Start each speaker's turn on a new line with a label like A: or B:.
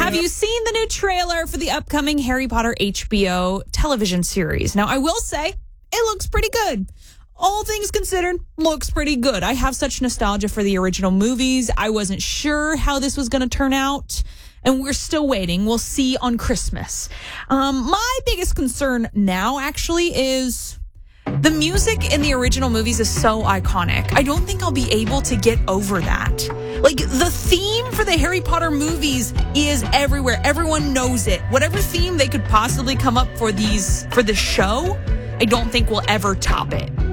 A: Have you seen the new trailer for the upcoming Harry Potter HBO television series? Now, I will say it looks pretty good. All things considered, looks pretty good. I have such nostalgia for the original movies. I wasn't sure how this was going to turn out, and we're still waiting. We'll see on Christmas. My biggest concern now, actually, is the music in the original movies is so iconic. I don't think I'll be able to get over that. Like, the theme for the Harry Potter movies is everywhere. Everyone knows it. Whatever theme they could possibly come up for this show, I don't think we'll ever top it.